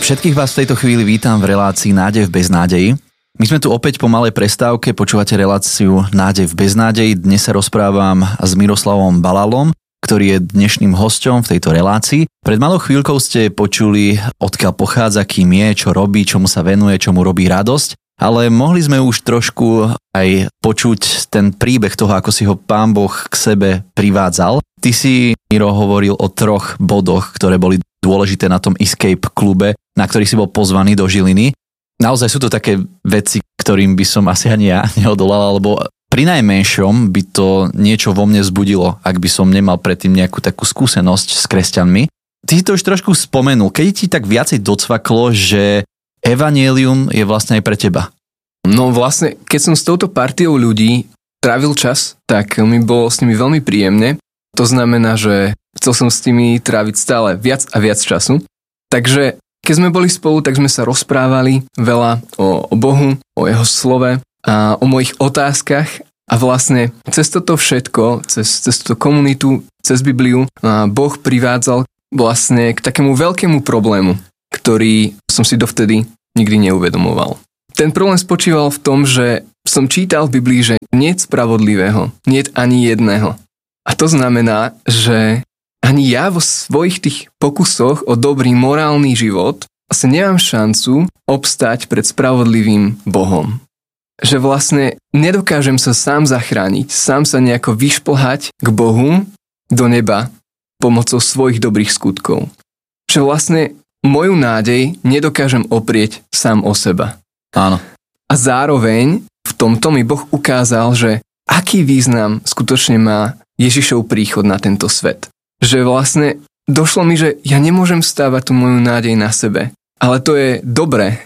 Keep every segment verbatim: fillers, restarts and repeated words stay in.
Všetkých vás v tejto chvíli vítam v relácii Nádej v beznádeji. My sme tu opäť po malej prestávke, počúvate reláciu Nádej v beznádeji. Dnes sa rozprávam s Miroslavom Balalom, ktorý je dnešným hosťom v tejto relácii. Pred malou chvíľkou ste počuli, odkiaľ pochádza, kým je, čo robí, čomu sa venuje, čomu robí radosť. Ale mohli sme už trošku aj počuť ten príbeh toho, ako si ho Pán Boh k sebe privádzal. Ty si, Miro, hovoril o troch bodoch, ktoré boli dôležité na tom Escape klube, na ktorý si bol pozvaný do Žiliny. Naozaj sú to také veci, ktorým by som asi ani ja neodolal, lebo pri najmenšom by to niečo vo mne vzbudilo, ak by som nemal predtým nejakú takú skúsenosť s kresťanmi. Ty si to už trošku spomenul, keď ti tak viacej docvaklo, že evanjelium je vlastne aj pre teba? No vlastne, keď som s touto partiou ľudí trávil čas, tak mi bolo s nimi veľmi príjemne. To znamená, že chcel som s nimi tráviť stále viac a viac času. Takže keď sme boli spolu, tak sme sa rozprávali veľa o, o Bohu, o jeho slove a o mojich otázkach. A vlastne cez toto všetko, cez, cez túto komunitu, cez Bibliu, Boh privádzal vlastne k takému veľkému problému, ktorý som si dovtedy nikdy neuvedomoval. Ten problém spočíval v tom, že som čítal v Biblii, že niet spravodlivého, niet ani jedného. A to znamená, že ani ja vo svojich tých pokusoch o dobrý morálny život asi nemám šancu obstať pred spravodlivým Bohom. Že vlastne nedokážem sa sám zachrániť, sám sa nejako vyšplhať k Bohu do neba pomocou svojich dobrých skutkov. Že vlastne moju nádej nedokážem oprieť sám o seba. Áno. A zároveň v tomto mi Boh ukázal, že aký význam skutočne má Ježišov príchod na tento svet. Že vlastne došlo mi, že ja nemôžem stávať tú moju nádej na sebe. Ale to je dobré,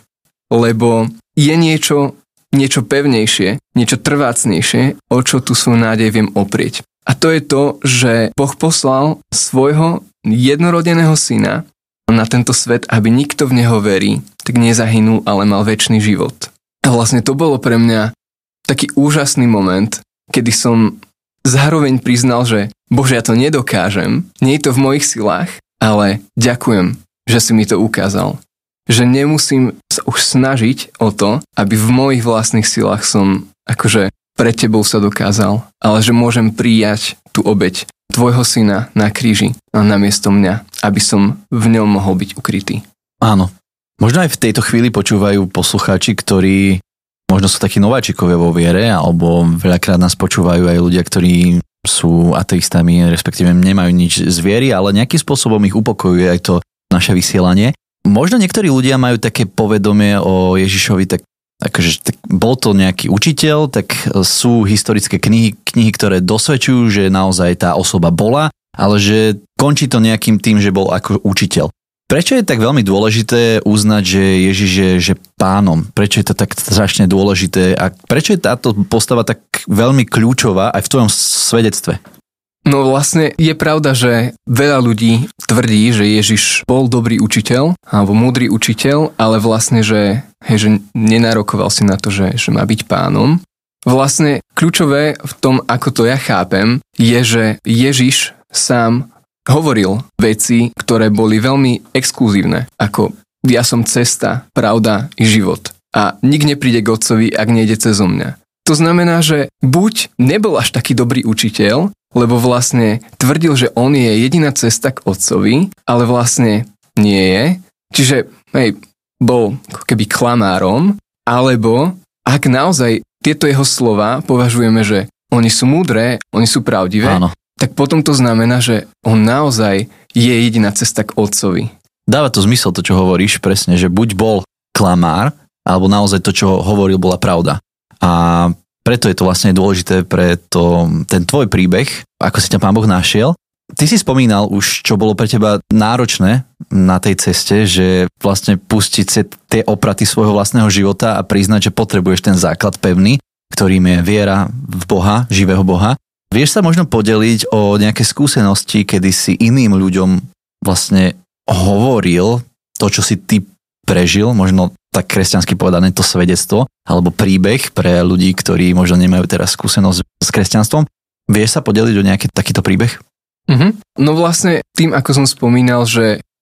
lebo je niečo, niečo pevnejšie, niečo trvácnejšie, o čo tú svoju nádej viem oprieť. A to je to, že Boh poslal svojho jednorodeného syna na tento svet, aby nikto v neho verí, tak nezahynul, ale mal večný život. A vlastne to bolo pre mňa taký úžasný moment, kedy som zároveň priznal, že Bože, ja to nedokážem, nie je to v mojich silách, ale ďakujem, že si mi to ukázal. Že nemusím sa už snažiť o to, aby v mojich vlastných silách som akože pred tebou sa dokázal, ale že môžem prijať tú obeť tvojho syna na kríži namiesto mňa, aby som v ňom mohol byť ukrytý. Áno. Možno aj v tejto chvíli počúvajú poslucháči, ktorí možno sú takí nováčikovia vo viere, alebo veľakrát nás počúvajú aj ľudia, ktorí sú ateistami, respektíve nemajú nič z viery, ale nejakým spôsobom ich upokojuje aj to naše vysielanie. Možno niektorí ľudia majú také povedomie o Ježišovi, tak akože tak bol to nejaký učiteľ, tak sú historické knihy, knihy, ktoré dosvedčujú, že naozaj tá osoba bola, ale že končí to nejakým tým, že bol ako učiteľ. Prečo je tak veľmi dôležité uznať, že Ježiš je že pánom? Prečo je to tak strašne dôležité? A prečo je táto postava tak veľmi kľúčová aj v tvojom svedectve? No vlastne je pravda, že veľa ľudí tvrdí, že Ježiš bol dobrý učiteľ alebo múdry učiteľ, ale vlastne, že, hej, že nenárokoval si na to, že, že má byť pánom. Vlastne kľúčové v tom, ako to ja chápem, je, že Ježiš sám hovoril veci, ktoré boli veľmi exkluzívne, ako ja som cesta, pravda i život. A nik nepríde k Otcovi, ak nejde cezo mňa. To znamená, že buď nebol až taký dobrý učiteľ, lebo vlastne tvrdil, že on je jediná cesta k Otcovi, ale vlastne nie je. Čiže hej, bol ako keby klamárom, alebo ak naozaj tieto jeho slova považujeme, že oni sú múdre, oni sú pravdivé, áno, tak potom to znamená, že on naozaj je jediná cesta k Otcovi. Dáva to zmysel to, čo hovoríš, presne, že buď bol klamár, alebo naozaj to, čo hovoril, bola pravda. A preto je to vlastne dôležité pre to, ten tvoj príbeh, ako si ťa Pán Boh našiel. Ty si spomínal už, čo bolo pre teba náročné na tej ceste, že vlastne pustiť si tie opraty svojho vlastného života a priznať, že potrebuješ ten základ pevný, ktorým je viera v Boha, živého Boha. Vieš sa možno podeliť o nejaké skúsenosti, kedy si iným ľuďom vlastne hovoril to, čo si ty prežil, možno tak kresťansky povedané to svedectvo, alebo príbeh pre ľudí, ktorí možno nemajú teraz skúsenosť s kresťanstvom. Vieš sa podeliť o nejaký takýto príbeh? Mm-hmm. No vlastne tým, ako som spomínal, že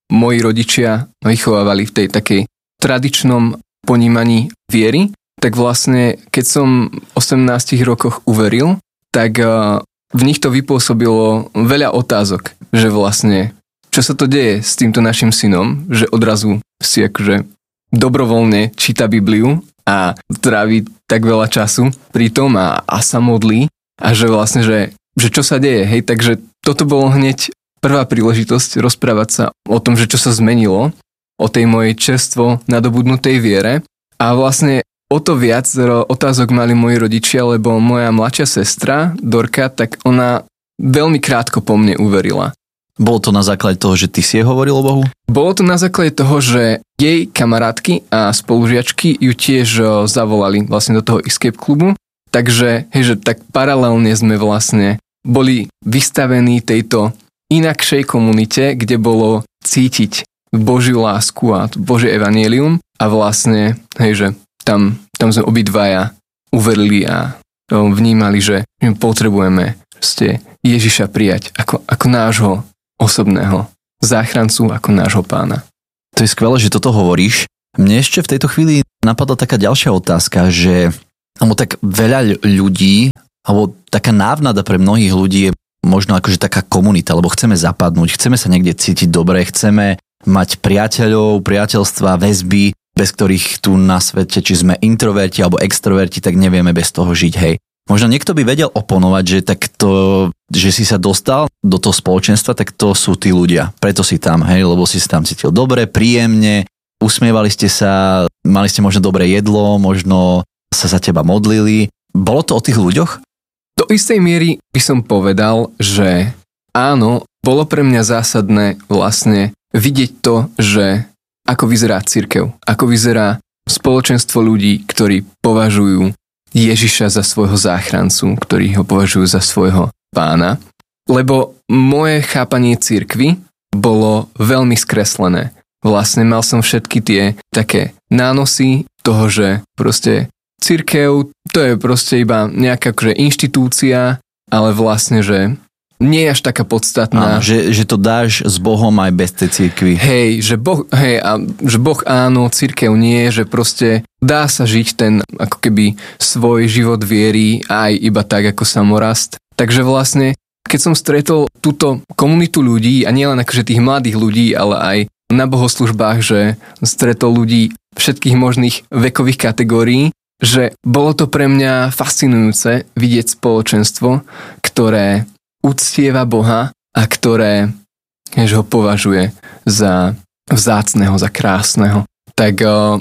moji rodičia vychovávali v tej takej tradičnom ponímaní viery, tak vlastne keď som v osemnástich rokoch uveril, tak v nich to vypôsobilo veľa otázok, že vlastne čo sa to deje s týmto našim synom, že odrazu si akože dobrovoľne číta Bibliu a trávi tak veľa času pri tom a, a sa modlí a že vlastne, že, že čo sa deje, hej, takže toto bolo hneď prvá príležitosť rozprávať sa o tom, že čo sa zmenilo, o tej mojej čerstvo nadobudnutej viere a vlastne o to viac otázok mali moji rodičia, lebo moja mladšia sestra, Dorka, tak ona veľmi krátko po mne uverila. Bolo to na základe toho, že ty si jej hovoril o Bohu? Bolo to na základe toho, že jej kamarátky a spolužiačky ju tiež zavolali vlastne do toho Escape klubu, takže hej, že tak paralelne sme vlastne boli vystavení tejto inakšej komunite, kde bolo cítiť Božiu lásku a Božie evanjelium a vlastne, hej, že tam, tam sme obidvaja uverili a vnímali, že my potrebujeme ste Ježiša prijať ako, ako nášho osobného záchrancu, ako nášho pána. To je skvelé, že toto hovoríš. Mne ešte v tejto chvíli napadla taká ďalšia otázka, že alebo tak veľa ľudí, alebo taká návnada pre mnohých ľudí je možno akože taká komunita, lebo chceme zapadnúť, chceme sa niekde cítiť dobre, chceme mať priateľov, priateľstva, väzby, bez ktorých tu na svete, či sme introverti alebo extroverti, tak nevieme bez toho žiť, hej. Možno niekto by vedel oponovať, že tak to, že si sa dostal do toho spoločenstva, tak to sú tí ľudia. Preto si tam, hej, lebo si sa tam cítil dobre, príjemne, usmievali ste sa, mali ste možno dobré jedlo, možno sa za teba modlili. Bolo to o tých ľuďoch? Do istej miery by som povedal, že áno, bolo pre mňa zásadné vlastne vidieť to, že ako vyzerá cirkev, ako vyzerá spoločenstvo ľudí, ktorí považujú Ježiša za svojho záchrancu, ktorí ho považujú za svojho pána. Lebo moje chápanie cirkvi bolo veľmi skreslené. Vlastne mal som všetky tie také nánosy toho, že proste cirkev to je proste iba nejaká akože inštitúcia, ale vlastne, že nie je až taká podstatná. Áno, že, že to dáš s Bohom aj bez tej cirkvi. Hej, že boh, hej, a že Boh áno, cirkev nie, že proste dá sa žiť ten ako keby svoj život viery aj iba tak ako samorast. Takže vlastne, keď som stretol túto komunitu ľudí, a nielen akože tých mladých ľudí, ale aj na bohoslužbách, že stretol ľudí všetkých možných vekových kategórií, že bolo to pre mňa fascinujúce vidieť spoločenstvo, ktoré uctieva Boha a ktoré že ho považuje za vzácneho, za krásneho. Tak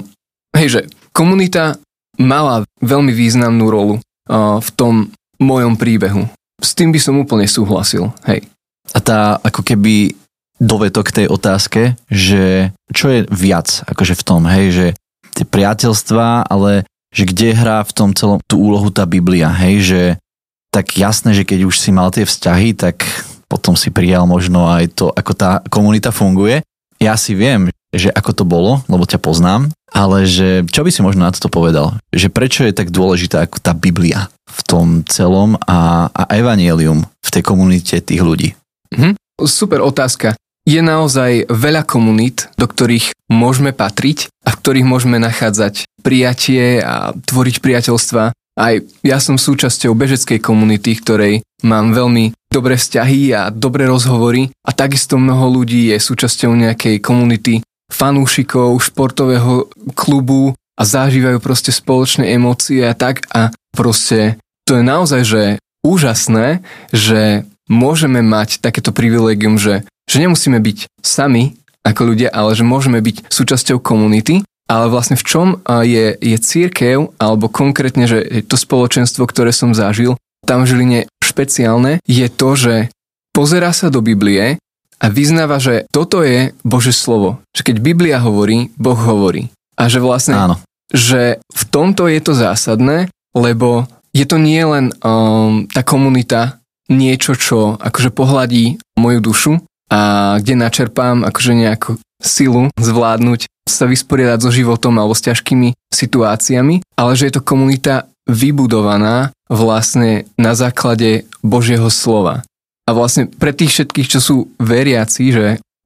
hej, že komunita mala veľmi významnú rolu v tom mojom príbehu. S tým by som úplne súhlasil. Hej. A tá ako keby dovetok k tej otázke, že čo je viac akože v tom, hej, že tie priateľstvá, ale že kde hrá v tom celom tú úlohu tá Biblia, hej, že tak jasné, že keď už si mal tie vzťahy, tak potom si prijal možno aj to, ako tá komunita funguje. Ja si viem, že ako to bolo, lebo ťa poznám, ale že čo by si možno na to povedal? Že prečo je tak dôležitá ako tá Biblia v tom celom a, a evanjelium v tej komunite tých ľudí? Mhm. Super otázka. Je naozaj veľa komunít, do ktorých môžeme patriť a v ktorých môžeme nachádzať prijatie a tvoriť priateľstva. Aj ja som súčasťou bežeckej komunity, ktorej mám veľmi dobré vzťahy a dobré rozhovory a takisto mnoho ľudí je súčasťou nejakej komunity fanúšikov, športového klubu a zažívajú proste spoločné emócie a tak a proste to je naozaj, že úžasné, že môžeme mať takéto privilégium, že, že nemusíme byť sami ako ľudia, ale že môžeme byť súčasťou komunity. Ale vlastne v čom je, je cirkev, alebo konkrétne, že to spoločenstvo, ktoré som zažil, tam v Žiline špeciálne, je to, že pozerá sa do Biblie a vyznáva, že toto je Božie slovo. Že keď Biblia hovorí, Boh hovorí. A že vlastne, áno, že v tomto je to zásadné, lebo je to nie len um, tá komunita niečo, čo akože pohľadí moju dušu a kde načerpám akože nejakú silu zvládnuť sa vysporiadať so životom alebo s ťažkými situáciami, ale že je to komunita vybudovaná vlastne na základe Božieho slova. A vlastne pre tých všetkých, čo sú veriaci, že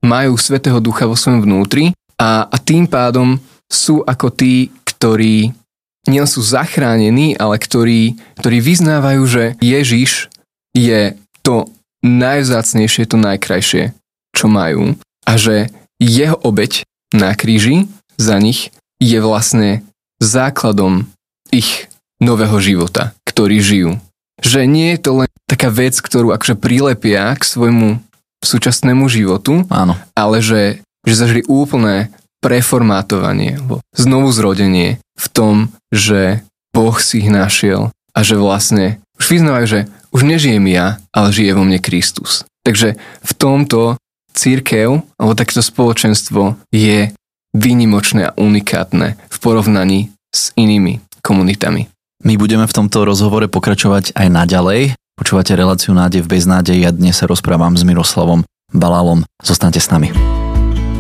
majú Svätého Ducha vo svojom vnútri a, a tým pádom sú ako tí, ktorí nie sú zachránení, ale ktorí, ktorí vyznávajú, že Ježiš je to najvzácnejšie, to najkrajšie, čo majú a že jeho obeť na kríži za nich je vlastne základom ich nového života, ktorý žijú. Že nie je to len taká vec, ktorú akože prilepia k svojmu súčasnému životu, áno, ale že, že zažili úplné preformátovanie, znovu zrodenie v tom, že Boh si ich našiel a že vlastne už vyznávajú, že už nežijem ja, ale žije vo mne Kristus. Takže v tomto cirkev, alebo takéto spoločenstvo je výnimočné a unikátne v porovnaní s inými komunitami. My budeme v tomto rozhovore pokračovať aj naďalej. Počúvate reláciu Nádej v beznádeji a dnes sa rozprávam s Miroslavom Balalom. Zostaňte s nami.